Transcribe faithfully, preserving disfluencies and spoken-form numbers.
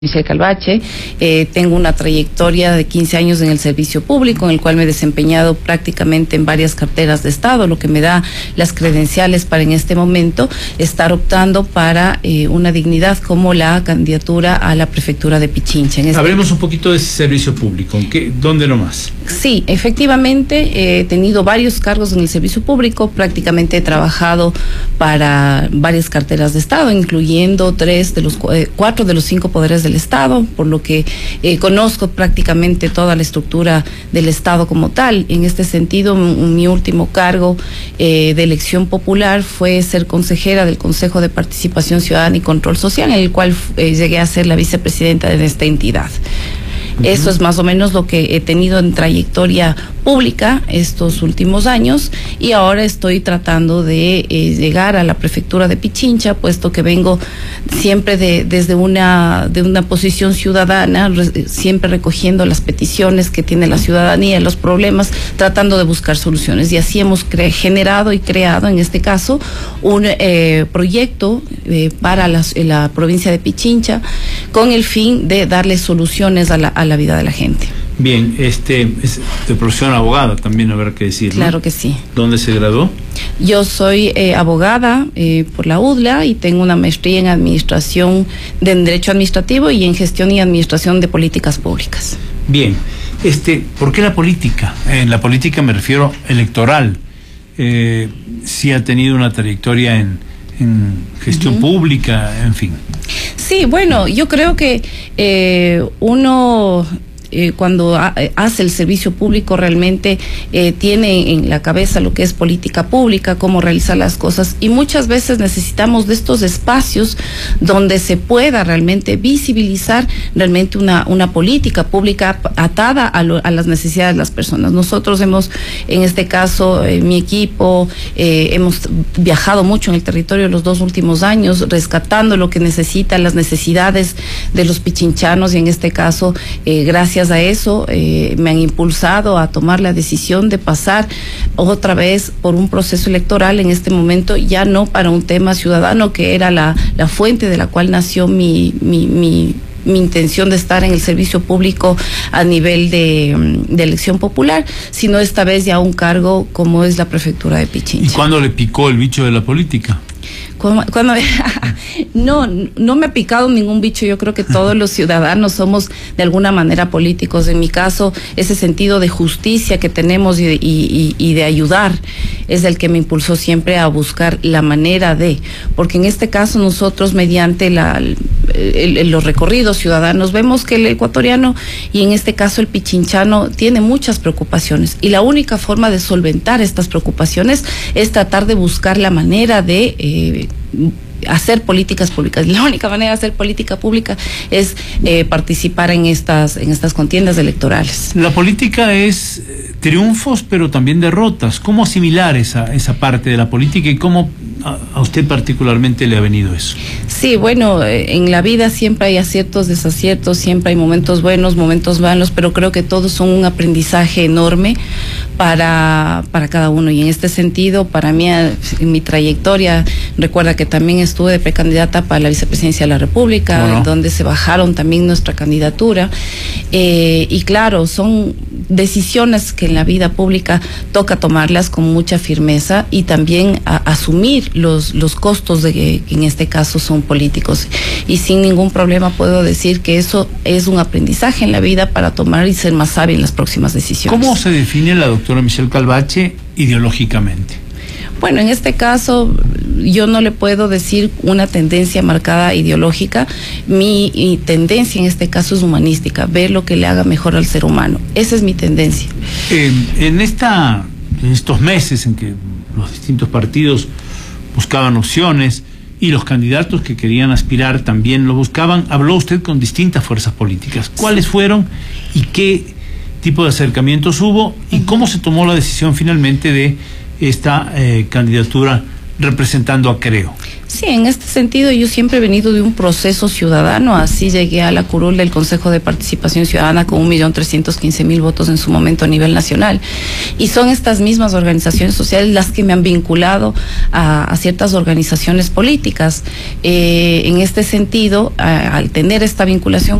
Michelle Calvache, eh, tengo una trayectoria de quince años en el servicio público, en el cual me he desempeñado prácticamente en varias carteras de Estado, lo que me da las credenciales para en este momento estar optando para eh, una dignidad como la candidatura a la prefectura de Pichincha. En este Hablemos un poquito de ese servicio público, ¿en qué, dónde nomás? Sí, efectivamente he tenido varios cargos en el servicio público, prácticamente he trabajado para varias carteras de Estado, incluyendo tres de los eh, cuatro de los cinco poderes del Estado, por lo que eh, conozco prácticamente toda la estructura del Estado como tal. En este sentido, mi último cargo eh, de elección popular fue ser consejera del Consejo de Participación Ciudadana y Control Social, en el cual eh, llegué a ser la vicepresidenta de esta entidad. Uh-huh. Eso es más o menos lo que he tenido en trayectoria pública estos últimos años, y ahora estoy tratando de eh, llegar a la prefectura de Pichincha, puesto que vengo siempre de, desde una, de una posición ciudadana, re, siempre recogiendo las peticiones que tiene la ciudadanía, los problemas, tratando de buscar soluciones. Y así hemos cre generado y creado, en este caso, un eh, proyecto eh, para la, la provincia de Pichincha, con el fin de darle soluciones a la, a la vida de la gente. Bien, este, es de profesión abogada también, habrá que decir, ¿no? Claro que sí. ¿Dónde se graduó? Yo soy eh, abogada eh, por la U D L A y tengo una maestría en administración, de en Derecho Administrativo y en Gestión y Administración de Políticas Públicas. Bien, este, ¿por qué la política? En la política me refiero electoral. Eh, sí ha tenido una trayectoria en, en gestión uh-huh. pública, en fin. Sí, bueno, yo creo que eh, uno... Eh, cuando ha, hace el servicio público realmente eh, tiene en la cabeza lo que es política pública, cómo realizar las cosas, y muchas veces necesitamos de estos espacios donde se pueda realmente visibilizar realmente una, una política pública atada a, lo, a las necesidades de las personas. Nosotros hemos, en este caso, eh, mi equipo, eh, hemos viajado mucho en el territorio los dos últimos años, rescatando lo que necesitan las necesidades de los pichinchanos, y en este caso, eh, gracias a eso eh, me han impulsado a tomar la decisión de pasar otra vez por un proceso electoral, en este momento ya no para un tema ciudadano, que era la, la fuente de la cual nació mi, mi, mi mi intención de estar en el servicio público a nivel de, de elección popular, sino esta vez ya un cargo como es la prefectura de Pichincha. ¿Y cuándo le picó el bicho de la política? Cuando, cuando, no, no me ha picado ningún bicho. Yo creo que todos los ciudadanos somos de alguna manera políticos. En mi caso, ese sentido de justicia que tenemos y de, y, y de ayudar es el que me impulsó siempre a buscar la manera de, porque en este caso nosotros mediante la, el, el, los recorridos ciudadanos vemos que el ecuatoriano, y en este caso el pichinchano, tiene muchas preocupaciones, y la única forma de solventar estas preocupaciones es tratar de buscar la manera de eh, hacer políticas públicas. La única manera de hacer política pública es eh, participar en estas en estas contiendas electorales. La política es triunfos, pero también derrotas. ¿Cómo asimilar esa esa parte de la política y cómo a, a usted particularmente le ha venido eso? Sí, bueno, eh, en la vida siempre hay aciertos, desaciertos, siempre hay momentos buenos, momentos malos, pero creo que todos son un aprendizaje enorme para, para cada uno. Y en este sentido, para mí, en mi trayectoria, recuerda que también estuve de precandidata para la vicepresidencia de la República, bueno, donde se bajaron también nuestra candidatura. Eh, y claro, son decisiones que en la vida pública toca tomarlas con mucha firmeza y también a, asumir los, los costos de que, que en este caso son políticos. Y sin ningún problema puedo decir que eso es un aprendizaje en la vida para tomar y ser más sabio en las próximas decisiones. ¿Cómo se define la doctora Michelle Calvache ideológicamente? Bueno, en este caso yo no le puedo decir una tendencia marcada ideológica. Mi tendencia en este caso es humanística, ver lo que le haga mejor al ser humano. Esa es mi tendencia. Eh, en, esta, en estos meses en que los distintos partidos buscaban opciones y los candidatos que querían aspirar también lo buscaban, habló usted con distintas fuerzas políticas. ¿Cuáles fueron y qué tipo de acercamientos hubo y cómo se tomó la decisión finalmente de esta eh, candidatura representando a Creo. Sí, en este sentido yo siempre he venido de un proceso ciudadano, así llegué a la curul del Consejo de Participación Ciudadana con un millón trescientos quince mil votos en su momento a nivel nacional. Y son estas mismas organizaciones sociales las que me han vinculado a, a ciertas organizaciones políticas. Eh, en este sentido, a, al tener esta vinculación